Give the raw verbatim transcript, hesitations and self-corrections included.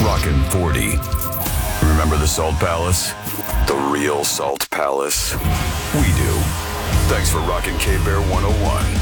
Rockin' forty. Remember the Salt Palace? The real Salt Palace. We do. Thanks for rocking K-Bear one oh one.